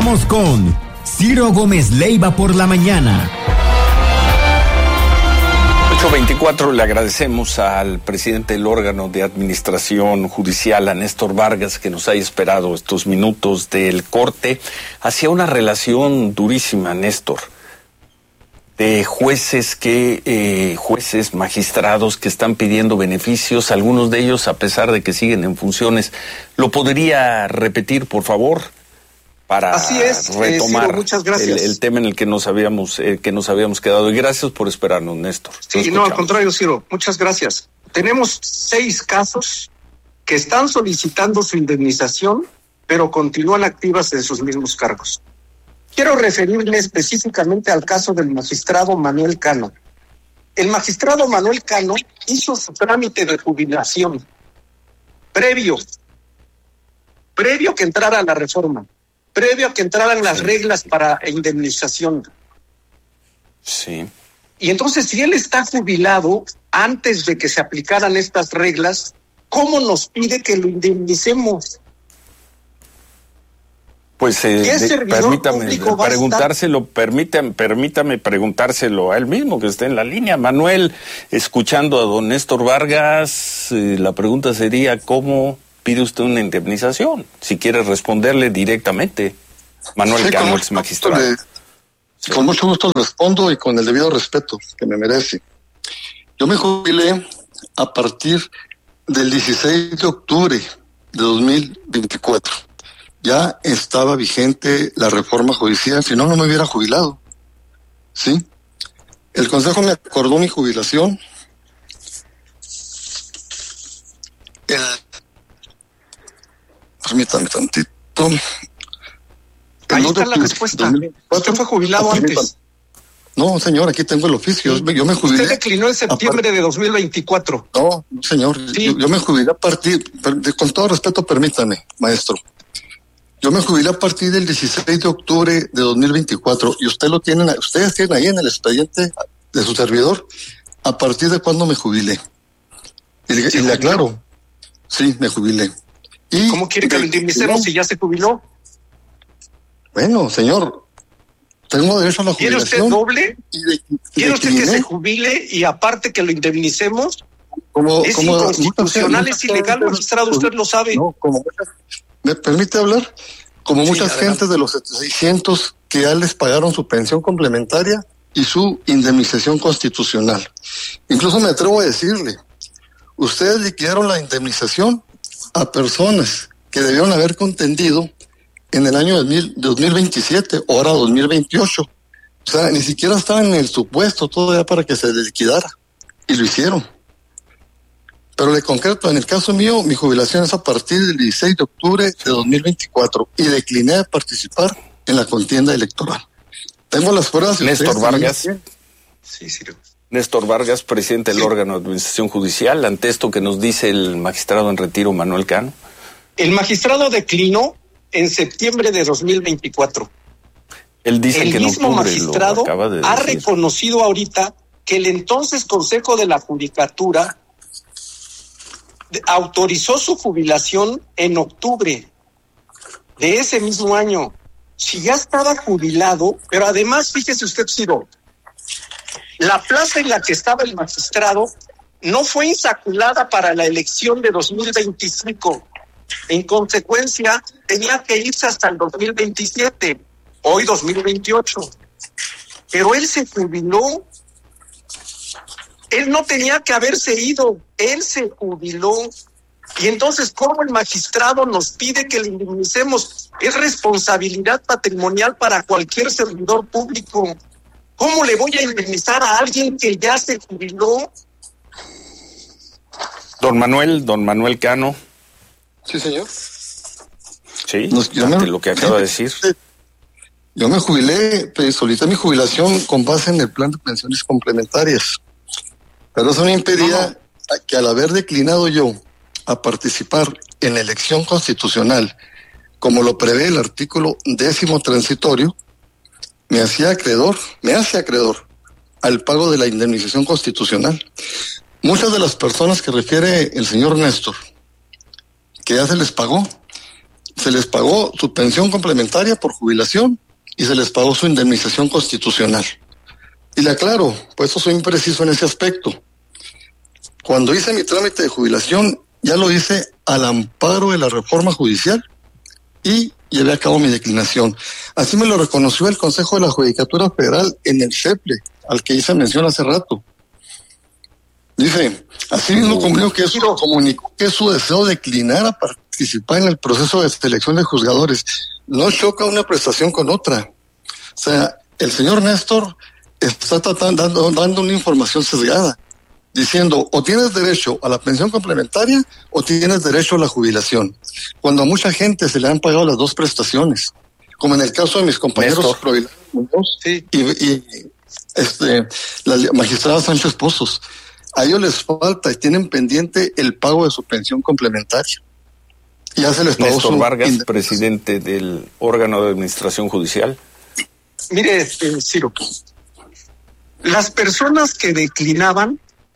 Regresamos con Ciro Gómez Leiva por la mañana. 8:24, le agradecemos al presidente del órgano de administración judicial, a Néstor Vargas, que nos haya esperado estos minutos del corte. Hacía una relación durísima, Néstor, de jueces magistrados que están pidiendo beneficios, algunos de ellos a pesar de que siguen en funciones. ¿Lo podría repetir, por favor? Para retomar Ciro, muchas gracias. El tema en el que nos habíamos quedado. Y gracias por esperarnos, Néstor. Sí, no, al contrario, Ciro, muchas gracias. Tenemos 6 casos que están solicitando su indemnización, pero continúan activas en sus mismos cargos. Quiero referirme específicamente al caso del magistrado Manuel Cano. El magistrado Manuel Cano hizo su trámite de jubilación previo que entrara la reforma, previo a que entraran las reglas para indemnización. Sí. Y entonces, si él está jubilado antes de que se aplicaran estas reglas, ¿cómo nos pide que lo indemnicemos? Pues permítame preguntárselo a él mismo, que está en la línea. Manuel, escuchando a don Néstor Vargas, la pregunta sería, ¿cómo pide usted una indemnización? Si quiere responderle directamente. Manuel Cano, ex magistrado. Con mucho gusto respondo y con el debido respeto que me merece. Yo me jubilé a partir del 16 de octubre de 2024. Ya estaba vigente la reforma judicial, si no, no me hubiera jubilado. ¿Sí? El Consejo me acordó mi jubilación. Permítame tantito. Ahí está la respuesta. Usted fue jubilado antes. No, señor, aquí tengo el oficio. Sí. Yo me jubilé. Usted declinó en septiembre de 2024. No, señor, sí. yo me jubilé a partir, con todo respeto, permítame, maestro. Yo me jubilé a partir del 16 de octubre de 2024 y ustedes tienen ahí en el expediente de su servidor a partir de cuándo me jubilé. Y le aclaro, sí, me jubilé. ¿Y cómo quiere que lo indemnicemos si ya se jubiló? Bueno, señor, tengo derecho a la jubilación. ¿Quiere usted doble? ¿Quiere usted que se jubile y aparte que lo indemnicemos? Es inconstitucional, es ilegal, magistrado, usted lo sabe. No, ¿me permite hablar? Como muchas gentes de los 600 que ya les pagaron su pensión complementaria y su indemnización constitucional. Incluso me atrevo a decirle, ustedes liquidaron la indemnización a personas que debieron haber contendido en el año 2027, ahora 2028. O sea, ni siquiera estaban en el supuesto todavía para que se liquidara. Y lo hicieron. Pero le concreto, en el caso mío, mi jubilación es a partir del 16 de octubre de 2024 y decliné de participar en la contienda electoral. Tengo las pruebas. Néstor Vargas. Sí. Néstor Vargas, presidente del órgano de administración judicial, ante esto que nos dice el magistrado en retiro Manuel Cano. El magistrado declinó en septiembre de 2024. Él dice que el mismo magistrado ha reconocido ahorita que el entonces Consejo de la Judicatura autorizó su jubilación en octubre de ese mismo año. Si ya estaba jubilado, pero además, fíjese usted, Ciro, la plaza en la que estaba el magistrado no fue insaculada para la elección de 2025. En consecuencia, tenía que irse hasta el 2027, hoy 2028. Pero él se jubiló. Él no tenía que haberse ido, él se jubiló. Y entonces, ¿cómo el magistrado nos pide que le indemnicemos? Es responsabilidad patrimonial para cualquier servidor público. ¿Cómo le voy a indemnizar a alguien que ya se jubiló? Don Manuel Cano. Sí, señor. Sí, ante lo que acaba de decir. Yo me jubilé, solicité mi jubilación con base en el plan de pensiones complementarias. Pero eso no impedía que al haber declinado yo a participar en la elección constitucional, como lo prevé el artículo 10º transitorio, me hace acreedor al pago de la indemnización constitucional. Muchas de las personas que refiere el señor Néstor, que ya se les pagó, se les pagó su pensión complementaria por jubilación y se les pagó su indemnización constitucional. Y le aclaro, pues eso soy impreciso en ese aspecto. Cuando hice mi trámite de jubilación, ya lo hice al amparo de la reforma judicial y llevé a cabo mi declinación. Así me lo reconoció el Consejo de la Judicatura Federal en el CEPLE, al que hice mención hace rato. Dice, así mismo comunicó que su deseo de declinar a participar en el proceso de selección de juzgadores. No choca una prestación con otra. O sea, el señor Néstor está dando una información sesgada, diciendo o tienes derecho a la pensión complementaria o tienes derecho a la jubilación, cuando a mucha gente se le han pagado las dos prestaciones, como en el caso de mis compañeros sí. y la magistrada Sánchez Pozos. A ellos les falta y tienen pendiente el pago de su pensión complementaria. Ya se les pagó. Néstor Vargas, presidente del órgano de administración judicial. Mire, Ciro, las personas que declinaban,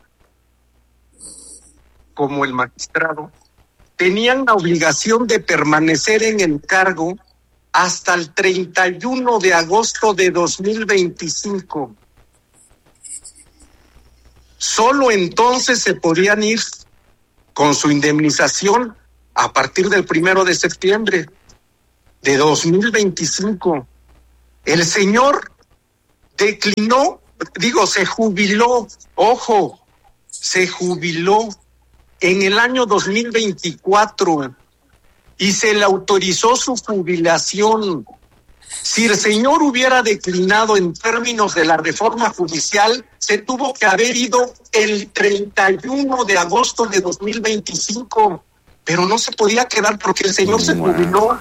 como el magistrado, tenían la obligación de permanecer en el cargo hasta el 31 de agosto de 2025. Solo entonces se podían ir con su indemnización a partir del 1 de septiembre de 2025. El señor se jubiló, se jubiló en el año 2024 y se le autorizó su jubilación. Si el señor hubiera declinado en términos de la reforma judicial, se tuvo que haber ido el 31 de agosto de 2025, pero no se podía quedar porque el señor se jubiló.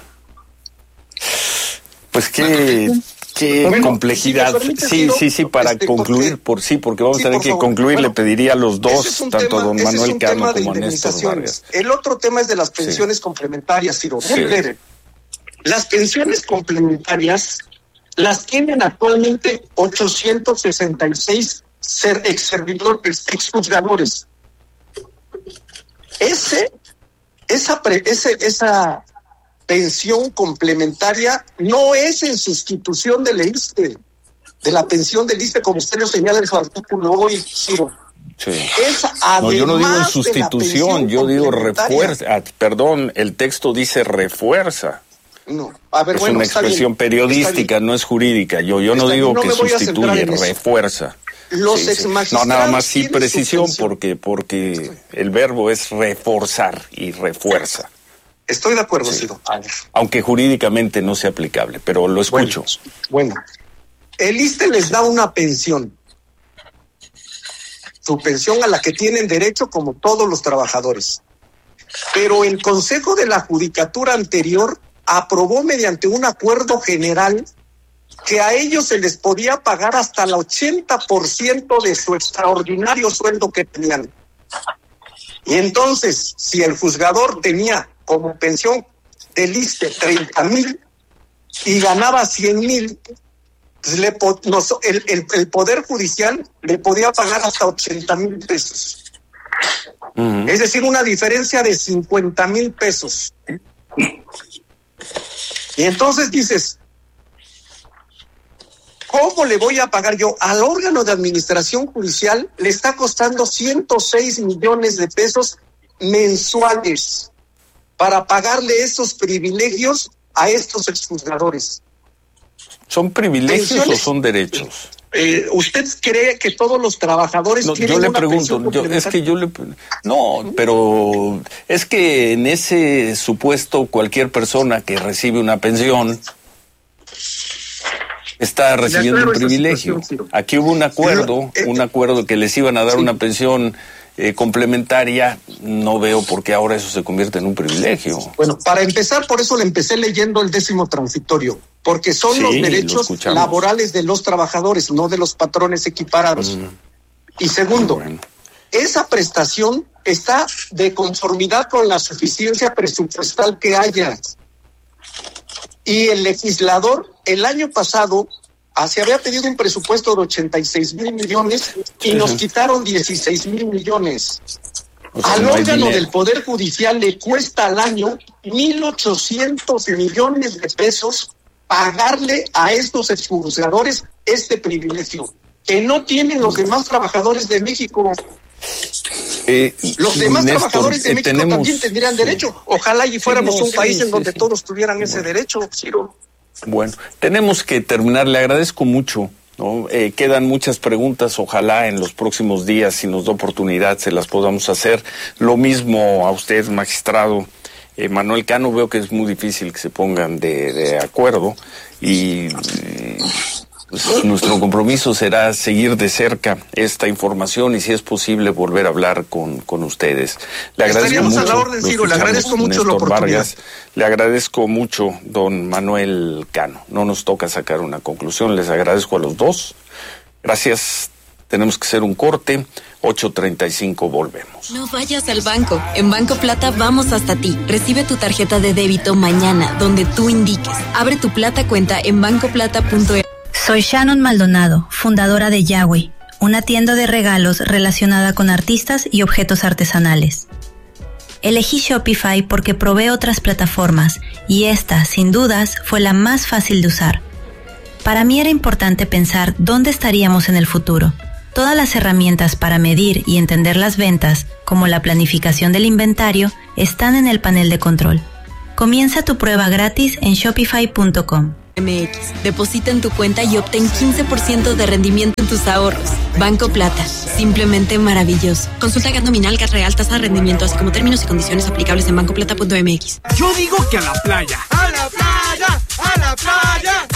Pues qué complejidad. Sí, para concluir, porque vamos a tener que concluir, le pediría a los dos, tanto a don Manuel Cano como a Néstor Vargas. El otro tema es de las pensiones complementarias, Ciro. Muy breve. Las pensiones complementarias las tienen actualmente 866 exjuzgadores. Esa pensión complementaria no es en sustitución del ISSSTE, de la pensión del ISSSTE, como usted lo señala en su artículo hoy, Ciro. Sí. No, yo no digo en sustitución, yo digo refuerza. Perdón, el texto dice refuerza. No, a ver, es una expresión periodística, no es jurídica. Yo no digo que sustituye, refuerza. Los exmagistrados. No, nada más sí precisión, porque el verbo es reforzar y refuerza. Estoy de acuerdo, Ciro. Aunque jurídicamente no sea aplicable, pero lo escucho. Bueno, el ISSSTE les da una pensión. Su pensión a la que tienen derecho como todos los trabajadores. Pero el Consejo de la Judicatura anterior aprobó mediante un acuerdo general que a ellos se les podía pagar hasta el 80% de su extraordinario sueldo que tenían. Y entonces, si el juzgador tenía como pensión del ISSSTE 30,000 y ganaba 100,000, pues el Poder Judicial le podía pagar hasta 80,000 pesos. Uh-huh. Es decir, una diferencia de 50,000 pesos. Y entonces dices, ¿cómo le voy a pagar yo? Al órgano de administración judicial le está costando 106 millones de pesos mensuales para pagarle esos privilegios a estos exjuzgadores. ¿Son privilegios o son derechos? ¿Usted cree que todos los trabajadores tienen una pensión complementaria? No, pero es que en ese supuesto cualquier persona que recibe una pensión está recibiendo un privilegio. Aquí hubo un acuerdo que les iban a dar una pensión complementaria. No veo por qué ahora eso se convierte en un privilegio. Bueno, para empezar, por eso le empecé leyendo el 10º transitorio, porque son los derechos laborales de los trabajadores, no de los patrones equiparados. Y segundo, esa prestación está de conformidad con la suficiencia presupuestal que haya. Y el legislador, el año pasado, se había pedido un presupuesto de 86,000 millones y nos quitaron 16,000 millones. O sea, al no hay órgano dinero. del Poder Judicial le cuesta al año 1,800 millones de pesos pagarle a estos exjuzgadores este privilegio, que no tienen los demás trabajadores de México. Los demás Néstor, trabajadores de México también tendrían derecho. Ojalá y fuéramos un país en donde todos tuvieran ese derecho, Ciro. Bueno, tenemos que terminar. Le agradezco mucho, ¿no? Quedan muchas preguntas. Ojalá en los próximos días, si nos da oportunidad, se las podamos hacer. Lo mismo a usted, magistrado Manuel Cano. Veo que es muy difícil que se pongan de acuerdo y pues, nuestro compromiso será seguir de cerca esta información y, si es posible, volver a hablar con ustedes. Le agradezco Estaríamos mucho. a la orden, Ciro. Le agradezco mucho la oportunidad. Vargas, le agradezco mucho, don Manuel Cano. No nos toca sacar una conclusión. Les agradezco a los dos. Gracias. Tenemos que hacer un corte. 8:35, volvemos. No vayas al banco. En Banco Plata vamos hasta ti. Recibe tu tarjeta de débito mañana, donde tú indiques. Abre tu Plata cuenta en bancoplata.es. Soy Shannon Maldonado, fundadora de Yahweh, una tienda de regalos relacionada con artistas y objetos artesanales. Elegí Shopify porque probé otras plataformas y esta, sin dudas, fue la más fácil de usar. Para mí era importante pensar dónde estaríamos en el futuro. Todas las herramientas para medir y entender las ventas, como la planificación del inventario, están en el panel de control. Comienza tu prueba gratis en shopify.com. MX. Deposita en tu cuenta y obtén 15% de rendimiento en tus ahorros. Banco Plata. Simplemente maravilloso. Consulta GAT nominal, GAT real, tasa de rendimiento, así como términos y condiciones aplicables en bancoplata.mx. Yo digo que a la playa. ¡A la playa! ¡A la playa!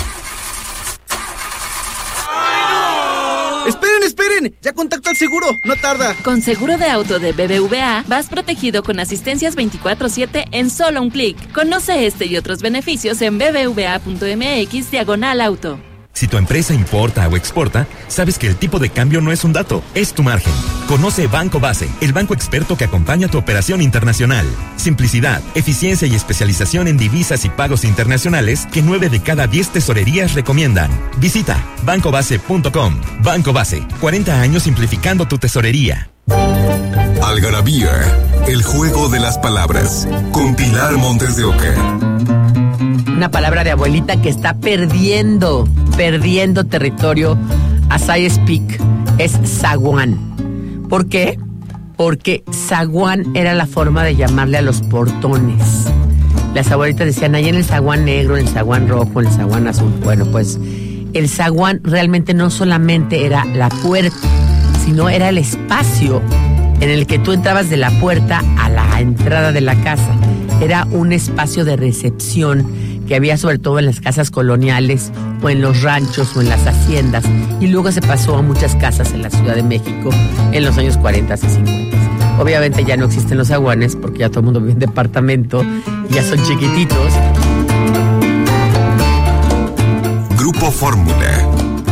¡Esperen! ¡Ya contacto al seguro! ¡No tarda! Con seguro de auto de BBVA, vas protegido con asistencias 24/7 en solo un clic. Conoce este y otros beneficios en bbva.mx/auto. Si tu empresa importa o exporta, sabes que el tipo de cambio no es un dato, es tu margen. Conoce Banco Base, el banco experto que acompaña tu operación internacional. Simplicidad, eficiencia y especialización en divisas y pagos internacionales que 9 de cada 10 tesorerías recomiendan. Visita bancobase.com. Banco Base, 40 años simplificando tu tesorería. Algarabía, el juego de las palabras, con Pilar Montes de Oca. Una palabra de abuelita que está perdiendo territorio as I speak, es zaguán. ¿Por qué? Porque zaguán era la forma de llamarle a los portones. Las abuelitas decían, ahí en el zaguán negro, en el zaguán rojo, en el zaguán azul. Bueno, pues el zaguán realmente no solamente era la puerta, sino era el espacio en el que tú entrabas de la puerta a la entrada de la casa. Era un espacio de recepción que había sobre todo en las casas coloniales o en los ranchos o en las haciendas, y luego se pasó a muchas casas en la Ciudad de México en los años 40 y 50. Obviamente ya no existen los zaguanes porque ya todo el mundo vive en departamento y ya son chiquititos. Grupo Fórmula.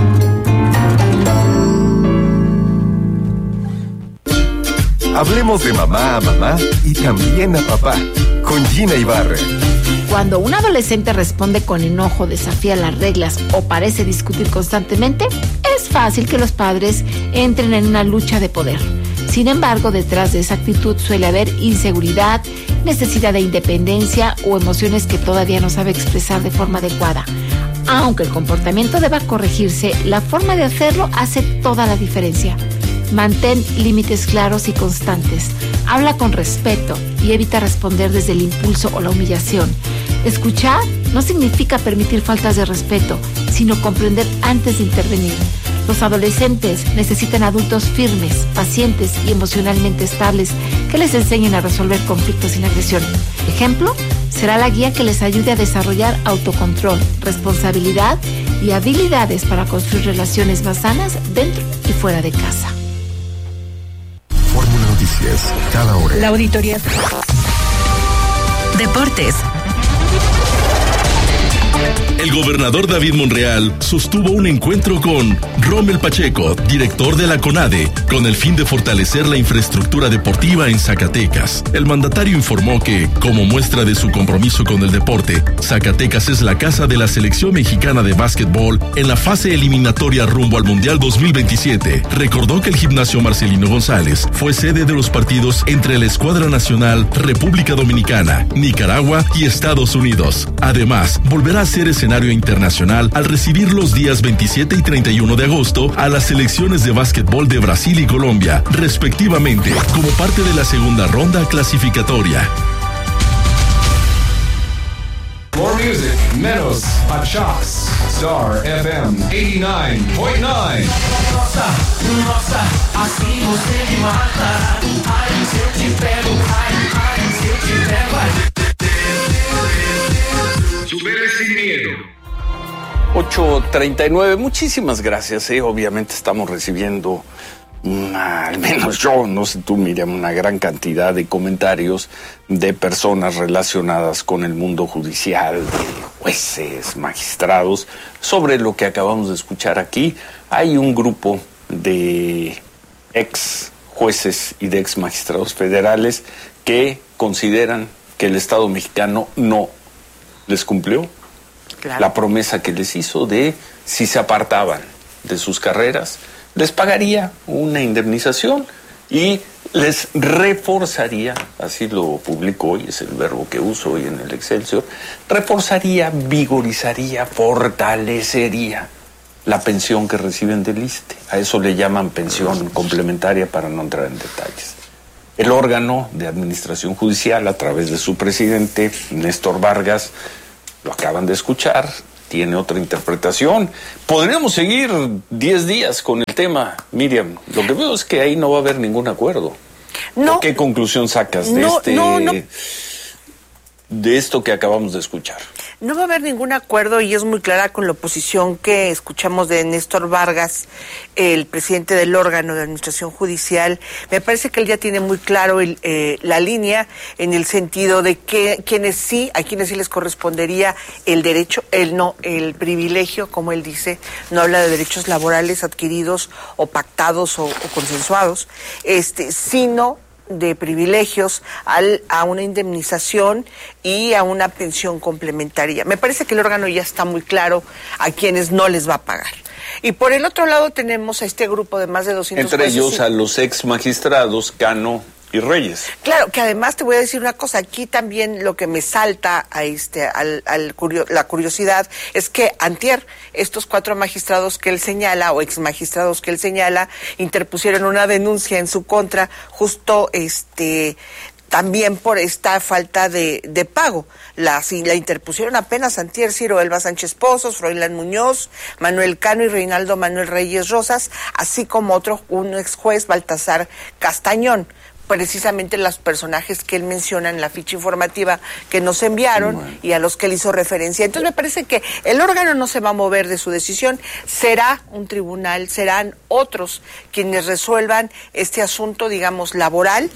Hablemos de mamá a mamá y también a papá, con Gina Ibarra. Cuando un adolescente responde con enojo, desafía las reglas o parece discutir constantemente, es fácil que los padres entren en una lucha de poder. Sin embargo, detrás de esa actitud suele haber inseguridad, necesidad de independencia o emociones que todavía no sabe expresar de forma adecuada. Aunque el comportamiento deba corregirse, la forma de hacerlo hace toda la diferencia. Mantén límites claros y constantes. Habla con respeto y evita responder desde el impulso o la humillación. Escuchar no significa permitir faltas de respeto, sino comprender antes de intervenir. Los adolescentes necesitan adultos firmes, pacientes y emocionalmente estables que les enseñen a resolver conflictos sin agresión. Ejemplo, será la guía que les ayude a desarrollar autocontrol, responsabilidad y habilidades para construir relaciones más sanas dentro y fuera de casa. Fórmula Noticias, cada hora. La auditoría. Deportes. El el gobernador David Monreal sostuvo un encuentro con Rommel Pacheco, director de la CONADE, con el fin de fortalecer la infraestructura deportiva en Zacatecas. El mandatario informó que, como muestra de su compromiso con el deporte, Zacatecas es la casa de la selección mexicana de básquetbol en la fase eliminatoria rumbo al Mundial 2027. Recordó que el gimnasio Marcelino González fue sede de los partidos entre la Escuadra Nacional, República Dominicana, Nicaragua y Estados Unidos. Además, volverá a ser escenario internacional al recibir los días 27 y 31 de agosto a las selecciones de básquetbol de Brasil y Colombia, respectivamente, como parte de la segunda ronda clasificatoria. More music, menos Pachax, Star FM 89.9. Nossa, assim você me mata. Ai, se eu te pego, ai, se eu te pego. Supere sin miedo. 8:39, muchísimas gracias. Obviamente estamos recibiendo al menos yo, no sé tú, Miriam, una gran cantidad de comentarios de personas relacionadas con el mundo judicial, de jueces, magistrados, sobre lo que acabamos de escuchar aquí. Hay un grupo de ex jueces y de ex magistrados federales que consideran que el Estado mexicano no les cumplió la promesa que les hizo de, si se apartaban de sus carreras, les pagaría una indemnización y les reforzaría, así lo publicó hoy, es el verbo que uso hoy en el Excelsior, reforzaría, vigorizaría, fortalecería la pensión que reciben del ISSSTE. A eso le llaman pensión complementaria, para no entrar en detalles. El órgano de administración judicial, a través de su presidente, Néstor Vargas, lo acaban de escuchar, tiene otra interpretación. Podríamos seguir 10 días con el tema, Miriam. Lo que veo es que ahí no va a haber ningún acuerdo. No. ¿Qué conclusión sacas de esto que acabamos de escuchar? No va a haber ningún acuerdo y es muy clara con la oposición que escuchamos de Néstor Vargas, el presidente del órgano de administración judicial. Me parece que él ya tiene muy claro la línea en el sentido de que a quienes sí les correspondería el derecho, el privilegio, como él dice, no habla de derechos laborales adquiridos o pactados o consensuados, sino de privilegios a una indemnización y a una pensión complementaria. Me parece que el órgano ya está muy claro a quienes no les va a pagar. Y por el otro lado tenemos a este grupo de más de 200 entre jueces, ellos a los ex magistrados Cano y Reyes. Claro, que además te voy a decir una cosa, aquí también lo que me salta a la curiosidad es que antier estos 4 magistrados que él señala, o ex magistrados que él señala, interpusieron una denuncia en su contra, justo también por esta falta de pago. La interpusieron apenas antier Ciro Elba Sánchez Pozos, Froilán Muñoz, Manuel Cano y Reinaldo Manuel Reyes Rosas, así como un ex juez, Baltasar Castañón. Precisamente los personajes que él menciona en la ficha informativa que nos enviaron y a los que él hizo referencia. Entonces me parece que el órgano no se va a mover de su decisión, será un tribunal, serán otros quienes resuelvan este asunto, digamos, laboral,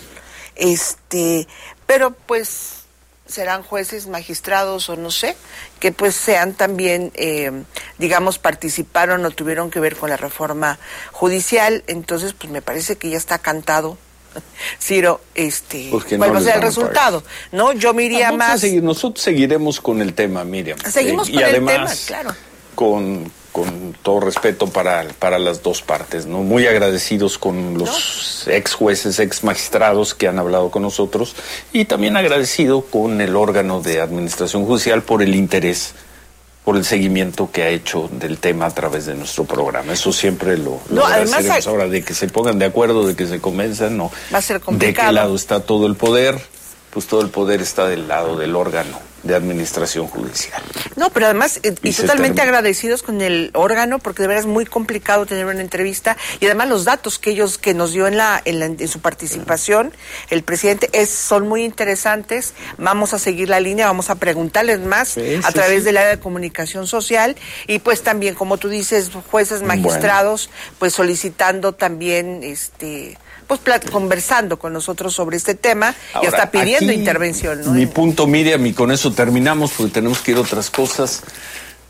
pero pues serán jueces, magistrados o no sé, que pues sean también, participaron o tuvieron que ver con la reforma judicial. Entonces pues me parece que ya está cantado, Ciro, cuál va a ser el resultado, ¿no? Yo me iría más. Nosotros seguiremos con el tema, Miriam. Seguimos con el tema, claro. Con todo respeto para las dos partes, ¿no? Muy agradecidos con los ex jueces, ex magistrados que han hablado con nosotros, y también agradecido con el órgano de administración judicial por el interés, por el seguimiento que ha hecho del tema a través de nuestro programa. Eso siempre lo agradeceremos. Ahora, de que se pongan de acuerdo, de que se convenzan, no. Va a ser complicado. ¿De qué lado está todo el poder? Pues todo el poder está del lado del órgano de administración judicial. No, pero además, y totalmente agradecidos con el órgano, porque de verdad es muy complicado tener una entrevista, y además los datos que nos dio en su participación el presidente son muy interesantes. Vamos a seguir la línea, vamos a preguntarles más a través del área de comunicación social, y pues también, como tú dices, jueces, magistrados, pues solicitando también conversando con nosotros sobre este tema. Ahora, y hasta pidiendo intervención, ¿no? Mi punto, Miriam, y con eso terminamos porque tenemos que ir a otras cosas.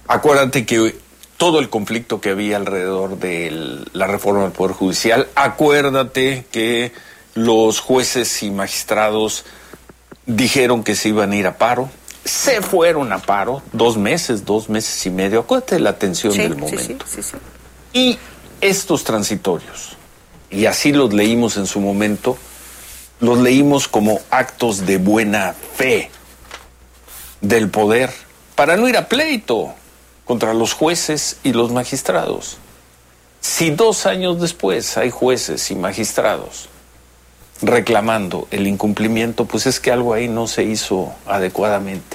Acuérdate que todo el conflicto que había alrededor de la reforma del Poder Judicial, acuérdate que los jueces y magistrados dijeron que se iban a ir a paro, se fueron a paro 2 meses y medio, acuérdate de la tensión del momento. Sí. Y estos transitorios, y así los leímos en su momento, los leímos como actos de buena fe del poder para no ir a pleito contra los jueces y los magistrados. Si 2 años después hay jueces y magistrados reclamando el incumplimiento, pues es que algo ahí no se hizo adecuadamente.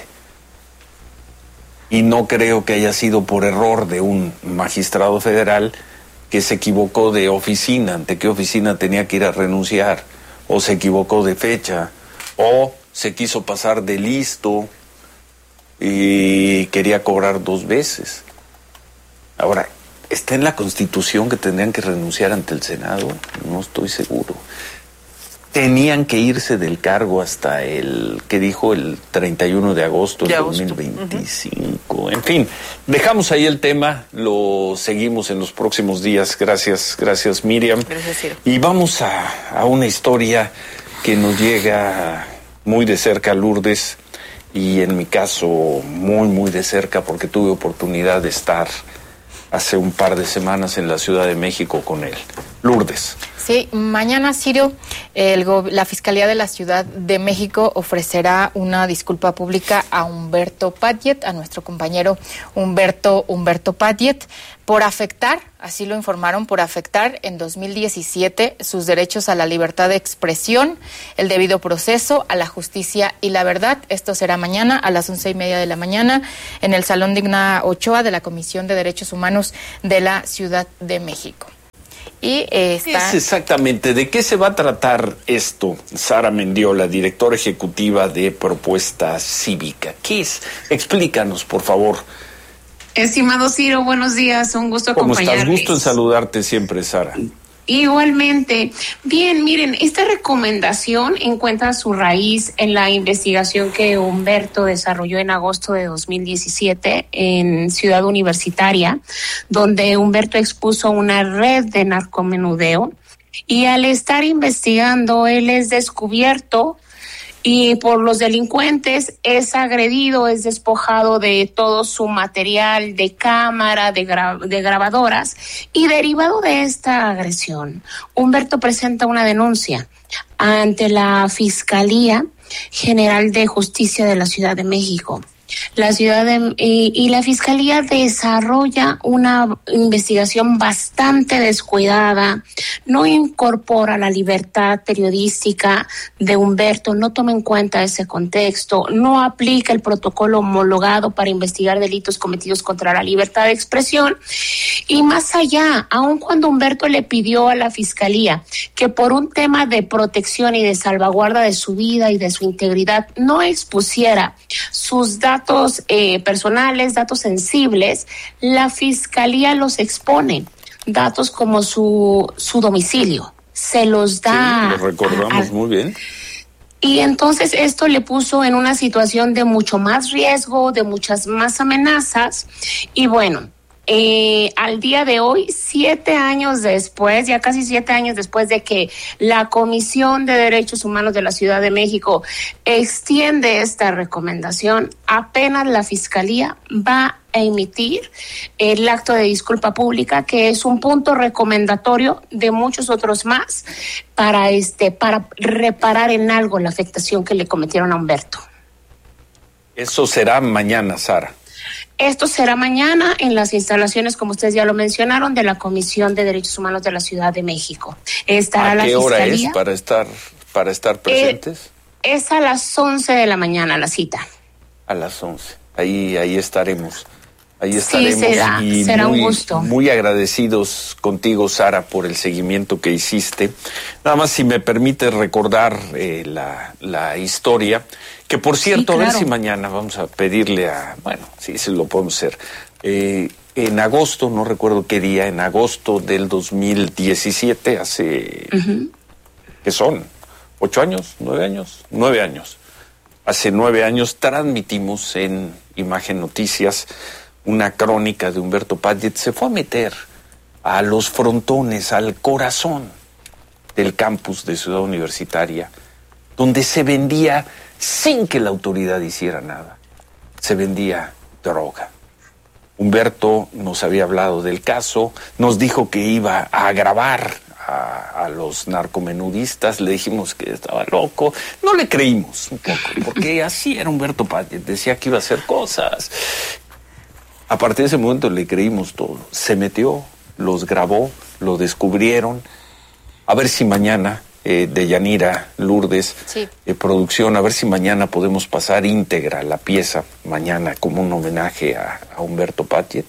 Y no creo que haya sido por error de un magistrado federal que se equivocó de oficina, ante qué oficina tenía que ir a renunciar, o se equivocó de fecha, o se quiso pasar de listo y quería cobrar 2 veces. Ahora, ¿está en la Constitución que tendrían que renunciar ante el Senado? No estoy seguro. Tenían que irse del cargo hasta el 31 de agosto del 2025. En fin, dejamos ahí el tema, lo seguimos en los próximos días. Gracias Miriam. Gracias, Ciro. Y vamos a una historia que nos llega muy de cerca a Lourdes, y en mi caso muy de cerca, porque tuve oportunidad de estar hace un par de semanas en la Ciudad de México con él. Lourdes. Sí, mañana, Ciro, la Fiscalía de la Ciudad de México ofrecerá una disculpa pública a Humberto Padlet, a nuestro compañero Humberto Padlet, por afectar, así lo informaron, por afectar en 2017 sus derechos a la libertad de expresión, el debido proceso, a la justicia y la verdad. Esto será mañana a las 11:30 de la mañana en el Salón Digna Ochoa de la Comisión de Derechos Humanos de la Ciudad de México. Y es exactamente, ¿de qué se va a tratar esto? Sara Mendiola, directora ejecutiva de Propuesta Cívica. ¿Qué es? Explícanos, por favor. Estimado Ciro, buenos días, un gusto acompañarles. ¿Cómo estás? Gusto en saludarte siempre, Sara. Igualmente. Bien, miren, esta recomendación encuentra su raíz en la investigación que Humberto desarrolló en agosto de 2017 en Ciudad Universitaria, donde Humberto expuso una red de narcomenudeo, y al estar investigando, él es descubierto y por los delincuentes es agredido, es despojado de todo su material de cámara, de grabadoras, y derivado de esta agresión, Humberto presenta una denuncia ante la Fiscalía General de Justicia de la Ciudad de México. La Fiscalía desarrolla una investigación bastante descuidada, no incorpora la libertad periodística de Humberto, no toma en cuenta ese contexto, no aplica el protocolo homologado para investigar delitos cometidos contra la libertad de expresión, y más allá, aun cuando Humberto le pidió a la Fiscalía que por un tema de protección y de salvaguarda de su vida y de su integridad no expusiera sus datos personales, datos sensibles, la Fiscalía los expone, datos como su domicilio, se los da. Sí, lo recordamos muy bien. Y entonces esto le puso en una situación de mucho más riesgo, de muchas más amenazas, y bueno, al día de hoy, 7 años después, ya casi 7 años después de que la Comisión de Derechos Humanos de la Ciudad de México extiende esta recomendación, apenas la Fiscalía va a emitir el acto de disculpa pública, que es un punto recomendatorio de muchos otros más para reparar en algo la afectación que le cometieron a Humberto. Eso será mañana, Sara. Esto será mañana en las instalaciones, como ustedes ya lo mencionaron, de la Comisión de Derechos Humanos de la Ciudad de México. Estará ¿A qué hora Fiscalía? es para estar presentes? Es a las 11 de la mañana la cita. A las 11. Ahí estaremos. Ahí Sí, estaremos. será un gusto. Muy agradecidos contigo, Sara, por el seguimiento que hiciste. Nada más, si me permites recordar la historia, que por cierto, Sí, claro. A ver si mañana vamos a pedirle sí lo podemos hacer. En agosto, no recuerdo qué día, en agosto del 2017, hace, ¿qué son? ¿8 años? ¿9 años? 9 años. Hace 9 años transmitimos en Imagen Noticias una crónica de Humberto Padgett, se fue a meter a los frontones, al corazón del campus de Ciudad Universitaria, donde se vendía, sin que la autoridad hiciera nada, se vendía droga. Humberto nos había hablado del caso, nos dijo que iba a grabar a los narcomenudistas, le dijimos que estaba loco, no le creímos un poco, porque así era Humberto Padgett, decía que iba a hacer cosas. A partir de ese momento le creímos todo, se metió, los grabó, lo descubrieron. A ver si mañana, de Yanira Lourdes, sí, producción, a ver si mañana podemos pasar íntegra la pieza, mañana como un homenaje a Humberto Padgett.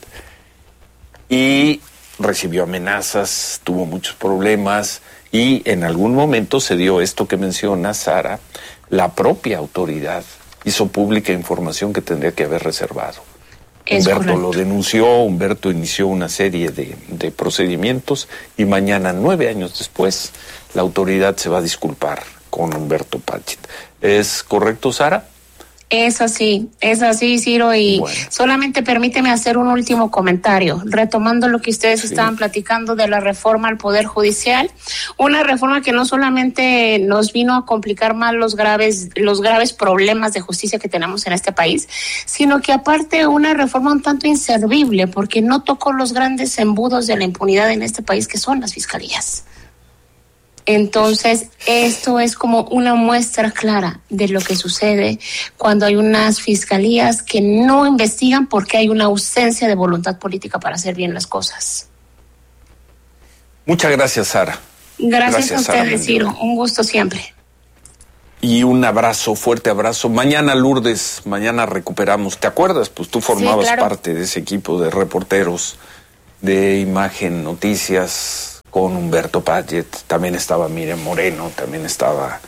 Y recibió amenazas, tuvo muchos problemas y en algún momento se dio esto que menciona Sara, la propia autoridad hizo pública información que tendría que haber reservado. Humberto lo denunció, Humberto inició una serie de procedimientos y mañana, 9 años después, la autoridad se va a disculpar con Humberto Padgett. ¿Es correcto, Sara? Es así, Ciro, y bueno, solamente permíteme hacer un último comentario, retomando lo que ustedes estaban platicando de la reforma al Poder Judicial, una reforma que no solamente nos vino a complicar más los graves problemas de justicia que tenemos en este país, sino que aparte una reforma un tanto inservible, porque no tocó los grandes embudos de la impunidad en este país, que son las fiscalías. Entonces, esto es como una muestra clara de lo que sucede cuando hay unas fiscalías que no investigan porque hay una ausencia de voluntad política para hacer bien las cosas. Muchas gracias, Sara. Gracias a ustedes, Ciro. Un gusto siempre. Y un abrazo, fuerte abrazo. Mañana, Lourdes, mañana recuperamos. ¿Te acuerdas? Pues tú formabas parte de ese equipo de reporteros de Imagen Noticias, con Humberto Padgett, también estaba Miriam Moreno, también estaba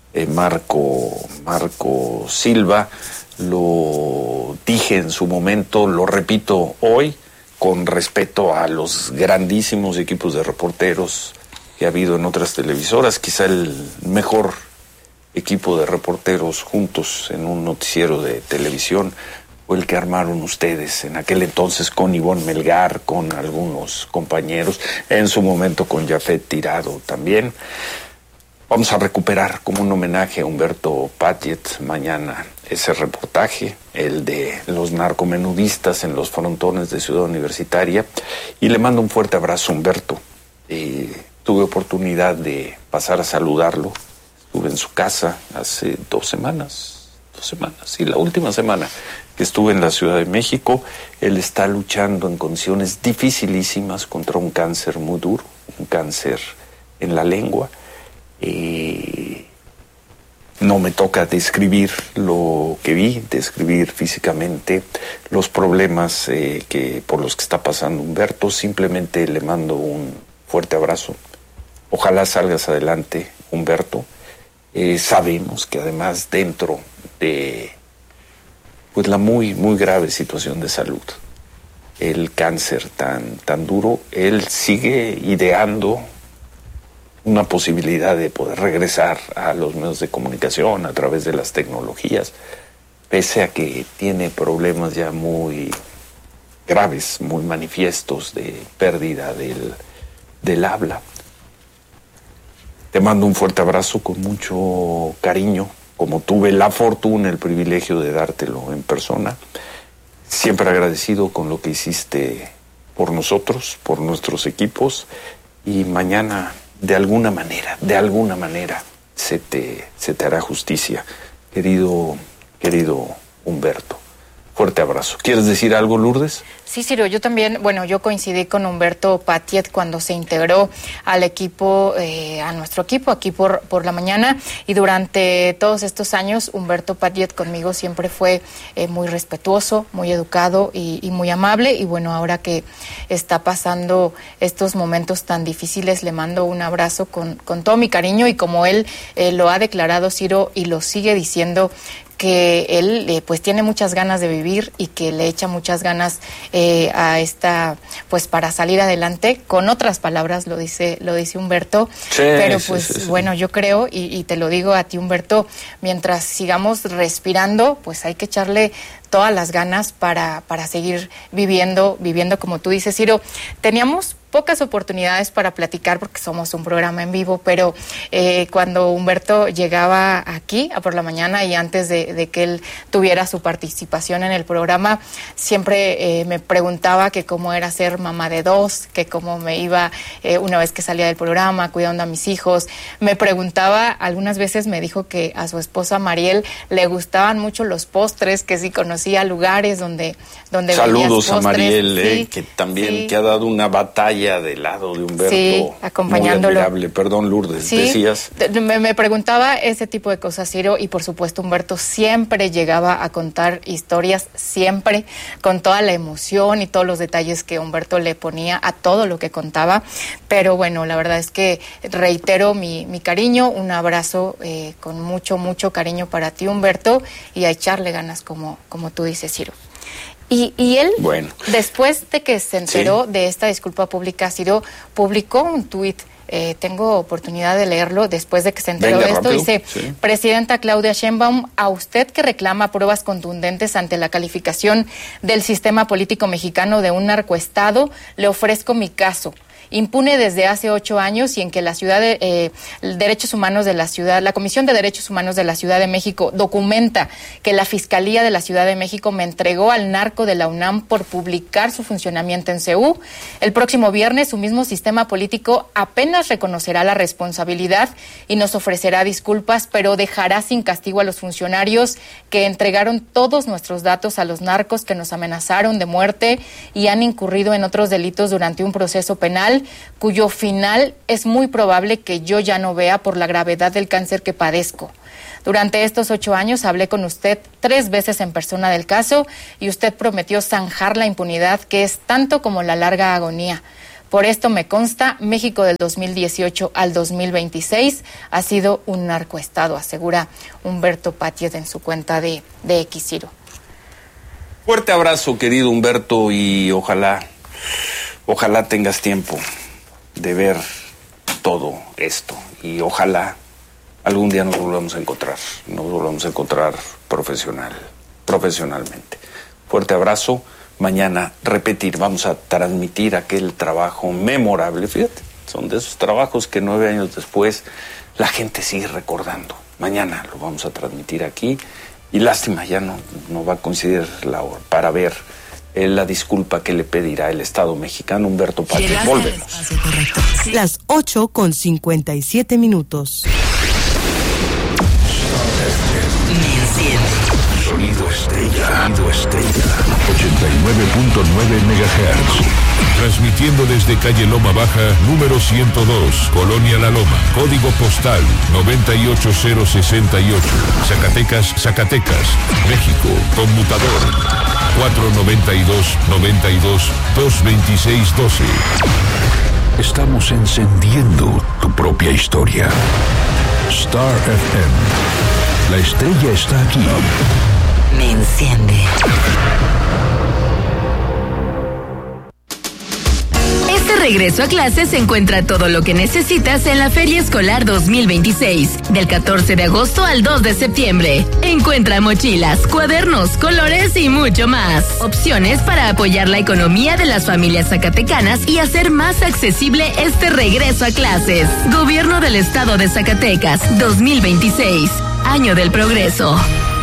Marco Silva. Lo dije en su momento, lo repito hoy, con respeto a los grandísimos equipos de reporteros que ha habido en otras televisoras, quizá el mejor equipo de reporteros juntos en un noticiero de televisión fue el que armaron ustedes en aquel entonces con Ivonne Melgar, con algunos compañeros, en su momento con Jafet Tirado también. Vamos a recuperar como un homenaje a Humberto Padgett mañana ese reportaje, el de los narcomenudistas en los frontones de Ciudad Universitaria, y le mando un fuerte abrazo a Humberto. Tuve oportunidad de pasar a saludarlo, estuve en su casa hace 2 semanas, y la última semana que estuve en la Ciudad de México, él está luchando en condiciones dificilísimas contra un cáncer muy duro, un cáncer en la lengua. No me toca describir lo que vi, describir físicamente los problemas por los que está pasando Humberto. Simplemente le mando un fuerte abrazo. Ojalá salgas adelante, Humberto. Sabemos que además dentro de pues la muy grave situación de salud, el cáncer tan duro, él sigue ideando una posibilidad de poder regresar a los medios de comunicación a través de las tecnologías, pese a que tiene problemas ya muy graves, muy manifiestos de pérdida del habla. Te mando un fuerte abrazo con mucho cariño, como tuve la fortuna, el privilegio de dártelo en persona. Siempre agradecido con lo que hiciste por nosotros, por nuestros equipos, y mañana de alguna manera se te hará justicia, querido Humberto. Fuerte abrazo. ¿Quieres decir algo, Lourdes? Sí, Ciro, yo también, yo coincidí con Humberto Padgett cuando se integró al equipo, a nuestro equipo aquí por la mañana, y durante todos estos años Humberto Padgett conmigo siempre fue muy respetuoso, muy educado y muy amable, y ahora que está pasando estos momentos tan difíciles, le mando un abrazo con todo mi cariño, y como él lo ha declarado, Ciro, y lo sigue diciendo, que él pues tiene muchas ganas de vivir y que le echa muchas ganas a esta, pues para salir adelante. Con otras palabras lo dice Humberto, pero pues yo creo, y te lo digo a ti, Humberto, mientras sigamos respirando, pues hay que echarle todas las ganas para seguir viviendo como tú dices, Ciro. Teníamos pocas oportunidades para platicar porque somos un programa en vivo, pero cuando Humberto llegaba aquí a por la mañana y antes de que él tuviera su participación en el programa, siempre me preguntaba que cómo era ser mamá de dos, que cómo me iba una vez que salía del programa, cuidando a mis hijos. Me preguntaba, algunas veces me dijo que a su esposa Mariel le gustaban mucho los postres, que sí conocía lugares donde saludos a Mariel, sí, que también que ha dado una batalla del lado de Humberto, sí, acompañándolo. Muy admirable. Perdón, Lourdes, sí, decías. Me preguntaba ese tipo de cosas, Ciro, y por supuesto Humberto siempre llegaba a contar historias, siempre con toda la emoción y todos los detalles que Humberto le ponía a todo lo que contaba. Pero bueno, la verdad es que reitero mi cariño, un abrazo con mucho cariño para ti, Humberto, y a echarle ganas como tú dices, Ciro. Y él, bueno, después de que se enteró de esta disculpa pública, Ciro publicó un tuit. Tengo oportunidad de leerlo después de que se enteró de esto. Dice, Presidenta Claudia Sheinbaum, a usted que reclama pruebas contundentes ante la calificación del sistema político mexicano de un narcoestado, le ofrezco mi caso. Impune desde hace 8 años y en que la la Comisión de Derechos Humanos de la Ciudad de México documenta que la Fiscalía de la Ciudad de México me entregó al narco de la UNAM por publicar su funcionamiento en CEU. El próximo viernes su mismo sistema político apenas reconocerá la responsabilidad y nos ofrecerá disculpas, pero dejará sin castigo a los funcionarios que entregaron todos nuestros datos a los narcos que nos amenazaron de muerte y han incurrido en otros delitos durante un proceso penal cuyo final es muy probable que yo ya no vea por la gravedad del cáncer que padezco. Durante estos 8 años hablé con usted 3 veces en persona del caso y usted prometió zanjar la impunidad que es tanto como la larga agonía. Por esto me consta, México del 2018 al 2026 ha sido un narcoestado, asegura Humberto Patiet en su cuenta de X, Ciro. Fuerte abrazo, querido Humberto, y ojalá tengas tiempo de ver todo esto y ojalá algún día nos volvamos a encontrar profesionalmente. Fuerte abrazo. Mañana vamos a transmitir aquel trabajo memorable. Fíjate, son de esos trabajos que 9 años después la gente sigue recordando. Mañana lo vamos a transmitir aquí y lástima, ya no va a coincidir la hora para ver la disculpa que le pedirá el Estado mexicano. Humberto Patiet. Volvemos. Las 8:57. Sonido estrella. 89.9 MHz. Transmitiendo desde calle Loma Baja, número 102, Colonia La Loma. Código postal 98068. Zacatecas, México. Conmutador 492-92-226-12. Estamos encendiendo tu propia historia. Star FM. La estrella está aquí. Me enciende. Este regreso a clases encuentra todo lo que necesitas en la Feria Escolar 2026, del 14 de agosto al 2 de septiembre. Encuentra mochilas, cuadernos, colores y mucho más. Opciones para apoyar la economía de las familias zacatecanas y hacer más accesible este regreso a clases. Gobierno del Estado de Zacatecas, 2026, Año del Progreso.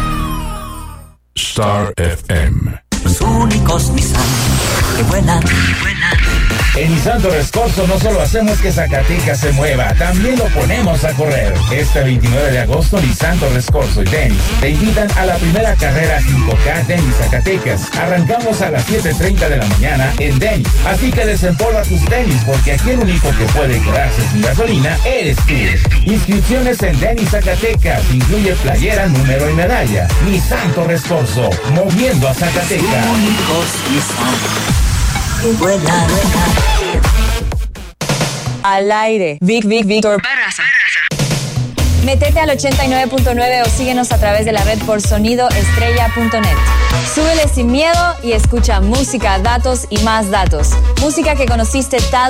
Star FM. Los únicos Nissan que vuelan. En Nissan Torres Corso no solo hacemos que Zacatecas se mueva, también lo ponemos a correr. Este 29 de agosto, Nissan Torres Corso y Dennis te invitan a la primera carrera 5K Dennis Zacatecas. Arrancamos a las 7:30 de la mañana en Dennis. Así que desempolva tus tenis, porque aquí el único que puede quedarse sin gasolina eres tú. Inscripciones en Dennis Zacatecas. Incluye playera, número y medalla. Nissan Torres Corso, moviendo a Zacatecas. Únicos Nissan. Vuela. Al aire. Víctor Barraza. Métete al 89.9 o síguenos a través de la red por sonidoestrella.net. Súbele sin miedo y escucha música, datos y más datos. Música que conociste tal